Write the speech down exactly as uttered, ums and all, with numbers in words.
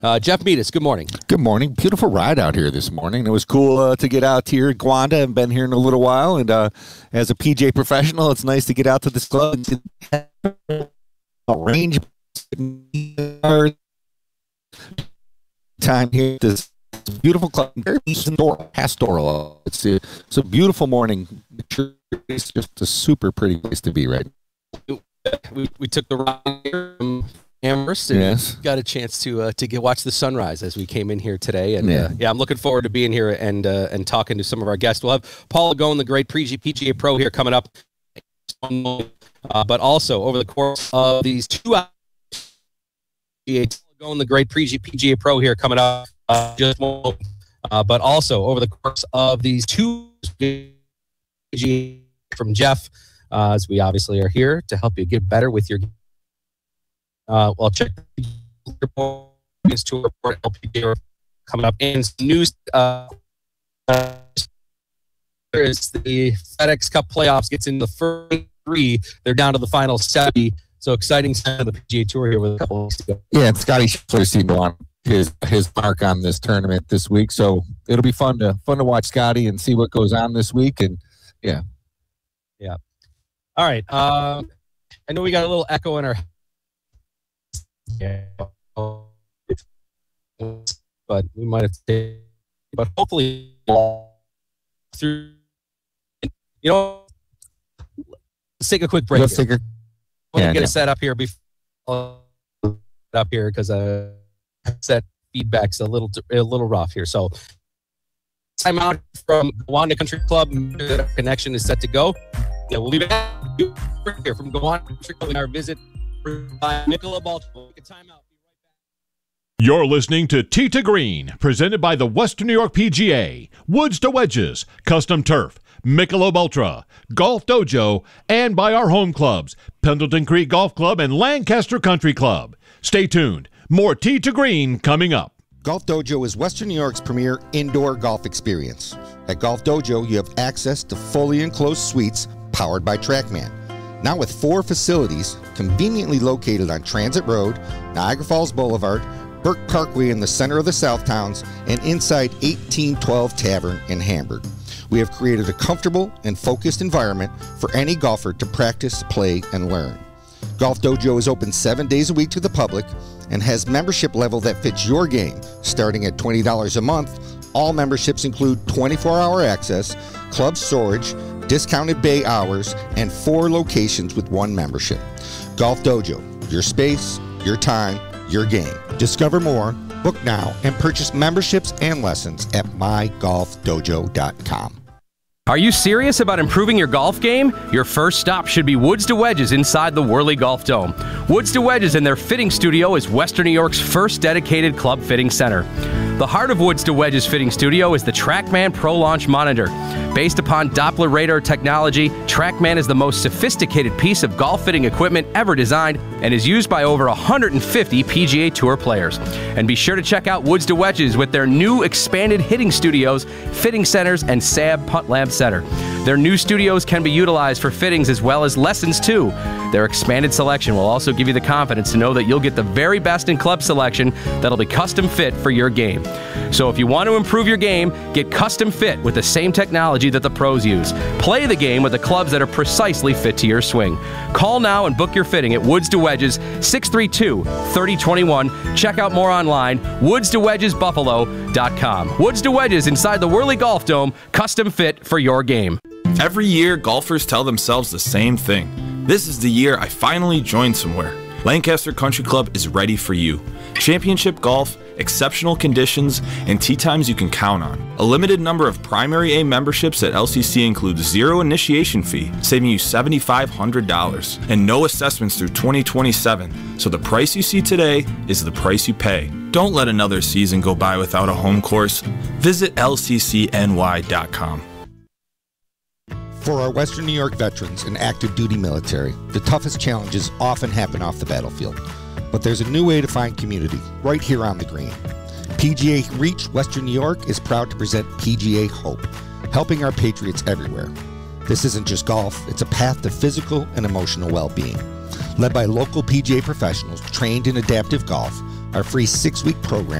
Uh, Jeff Meadis, good morning. Good morning. Beautiful ride out here this morning. It was cool uh, to get out here at Gwanda. I haven't been here in a little while. And uh, as a P G A professional, it's nice to get out to this club and see a range time here at this beautiful club. Very pastoral. It's a, it's a beautiful morning. It's just a super pretty place to be right now. We, we took the ride here from Amherst and yes. got a chance to uh, to get watch the sunrise as we came in here today. And yeah, uh, yeah I'm looking forward to being here and uh, and talking to some of our guests. We'll have Paul Gone, the great P G A Pro, here coming up. Uh, but also over the course of these two hours, Gone, the great P G A Pro, here coming up. Uh, just one, uh, but also over the course of these two from Jeff, uh, as we obviously are here to help you get better with your. Uh, well, check the tour report L P G A coming up and some news. Uh, uh, there is the FedEx Cup playoffs gets into the first three. They're down to the final seventy. So exciting time of the P G A Tour here with a couple of weeks to go. Yeah, and Scotty Scheffler seemed to want his his mark on this tournament this week, so it'll be fun to fun to watch Scotty and see what goes on this week. And yeah, yeah. All right. Um, I know we got a little echo in our. Yeah, but we might have to. But hopefully, through. You know, let's take a quick break. Let's take a. We'll Yeah, get no. it set up here before up here because uh, set feedback's a little a little rough here. So, time out from Gowanda Country Club. Connection is set to go. Yeah, we'll leave it here from Gowanda Country Club in our visit by Michelob Ultra. Time out. You're listening to Tee to Green, presented by the Western New York P G A, Woods to Wedges, Custom Turf, Michelob Ultra, Golf Dojo, and by our home clubs, Pendleton Creek Golf Club and Lancaster Country Club. Stay tuned. More Tee to Green coming up. Golf Dojo is Western New York's premier indoor golf experience. At Golf Dojo, you have access to fully enclosed suites powered by TrackMan. Now with four facilities conveniently located on Transit Road, Niagara Falls Boulevard, Burke Parkway in the center of the Southtowns, and inside eighteen twelve Tavern in Hamburg. We have created a comfortable and focused environment for any golfer to practice, play, and learn. Golf Dojo is open seven days a week to the public and has membership level that fits your game. Starting at twenty dollars a month, all memberships include twenty-four hour access, club storage, discounted bay hours, and four locations with one membership. Golf Dojo, your space, your time, your game. Discover more, book now, and purchase memberships and lessons at my golf dojo dot com. Are you serious about improving your golf game? Your first stop should be Woods to Wedges inside the Worley Golf Dome. Woods to Wedges and their fitting studio is Western New York's first dedicated club fitting center. The heart of Woods to Wedges Fitting Studio is the TrackMan Pro Launch Monitor. Based upon Doppler radar technology, TrackMan is the most sophisticated piece of golf fitting equipment ever designed and is used by over one hundred fifty P G A Tour players. And be sure to check out Woods to Wedges with their new expanded hitting studios, fitting centers, and S A B Putt Lab Center. Their new studios can be utilized for fittings as well as lessons too. Their expanded selection will also give you the confidence to know that you'll get the very best in club selection that'll be custom fit for your game. So if you want to improve your game, get custom fit with the same technology that the pros use. Play the game with the clubs that are precisely fit to your swing. Call now and book your fitting at Woods to Wedges, six three two, three oh two one. Check out more online, woods to wedges buffalo dot com. Woods to Wedges inside the Worley Golf Dome, custom fit for your game. Every year, golfers tell themselves the same thing. This is the year I finally joined somewhere. Lancaster Country Club is ready for you. Championship golf, exceptional conditions, and tee times you can count on. A limited number of Primary A memberships at L C C includes zero initiation fee, saving you seven thousand five hundred dollars, and no assessments through twenty twenty-seven. So the price you see today is the price you pay. Don't let another season go by without a home course. Visit L C C N Y dot com. For our Western New York veterans and active duty military, the toughest challenges often happen off the battlefield. But there's a new way to find community, right here on the green. P G A Reach Western New York is proud to present P G A Hope, helping our patriots everywhere. This isn't just golf, it's a path to physical and emotional well-being. Led by local P G A professionals trained in adaptive golf, Our free six-week program